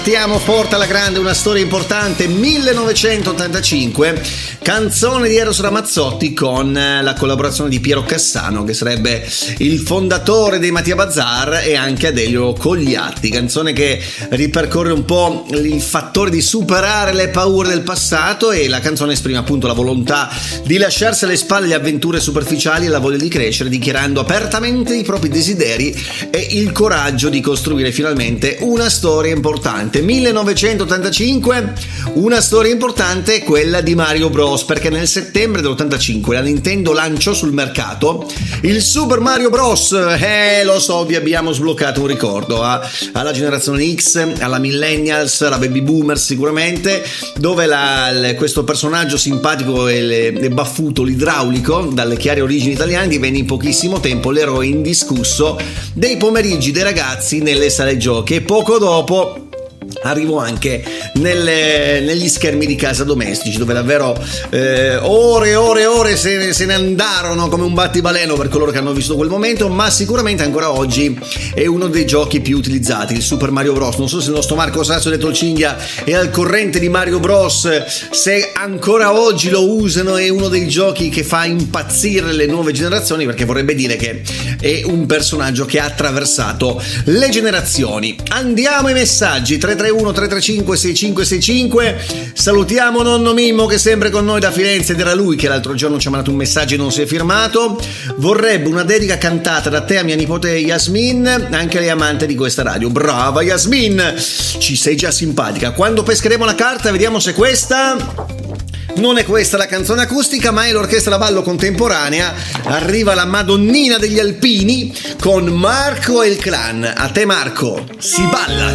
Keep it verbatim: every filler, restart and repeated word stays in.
Partiamo forte alla grande, una storia importante, millenovecentottantacinque, canzone di Eros Ramazzotti con la collaborazione di Piero Cassano, che sarebbe il fondatore dei Mattia Bazar, e anche Adelio Cogliatti, canzone che ripercorre un po' il fattore di superare le paure del passato, e la canzone esprime appunto la volontà di lasciarsi alle spalle le avventure superficiali e la voglia di crescere, dichiarando apertamente i propri desideri e il coraggio di costruire finalmente una storia importante. millenovecentottantacinque, una storia importante è quella di Mario Bros, perché nel settembre dell'ottantacinque la Nintendo lanciò sul mercato il Super Mario Bros. Eh, lo so, vi abbiamo sbloccato un ricordo a, alla generazione X, alla millennials, alla baby boomer sicuramente, dove la, le, questo personaggio simpatico e, e baffuto, l'idraulico, dalle chiare origini italiane, divenne in pochissimo tempo l'eroe indiscusso dei pomeriggi dei ragazzi nelle sale giochi, e poco dopo arrivo anche nelle, negli schermi di casa domestici, dove davvero eh, ore e ore e ore se ne, se ne andarono come un battibaleno per coloro che hanno vissuto quel momento. Ma sicuramente ancora oggi è uno dei giochi più utilizzati, il Super Mario Bros. Non so se il nostro Marco Sazio detto il Cinghia è al corrente di Mario Bros, se ancora oggi lo usano. È uno dei giochi che fa impazzire le nuove generazioni, perché vorrebbe dire che è un personaggio che ha attraversato le generazioni. Andiamo ai messaggi. Tre tre uno tre tre cinque sei cinque sei cinque. Salutiamo nonno Mimmo, che è sempre con noi da Firenze, ed era lui che l'altro giorno ci ha mandato un messaggio e non si è firmato. Vorrebbe una dedica cantata da te a mia nipote Yasmin, anche lei amante di questa radio. Brava Yasmin, ci sei già simpatica. Quando pescheremo la carta vediamo se questa non è questa la canzone acustica, ma è l'orchestra da ballo contemporanea. Arriva la Madonnina degli Alpini con Marco e il clan. A te Marco, si balla.